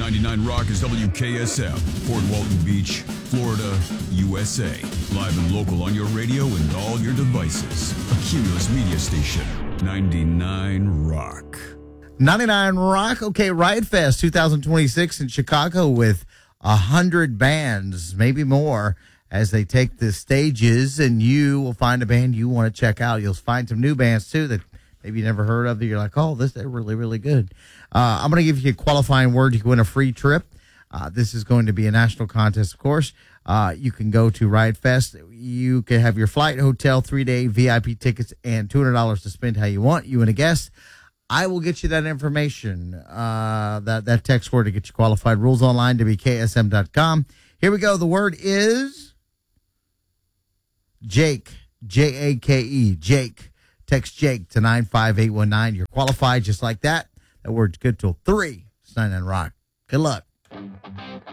99 Rock is WKSM, Fort Walton Beach, Florida, USA. Live and local on your radio and all your devices. A Cumulus Media Station. 99 Rock. 99 Rock. Okay, Riot Fest 2026 in Chicago with 100 bands, maybe more, as they take the stages, and you will find a band you want to check out. You'll find some new bands, too, that maybe you never heard of. That you're like, oh, they're really, really good. I'm going to give you a qualifying word. You can win a free trip. This is going to be a national contest, of course. You can go to Riot Fest. You can have your flight, hotel, 3-day VIP tickets, and $200 to spend how you want. You and a guest. I will get you that information, that text word to get you qualified. Rules online, WKSM.com. Here we go. The word is Jake, Jake, Jake. Text Jake to 95819. You're qualified just like that. That word's good till 3. It's 99 Rock. Good luck.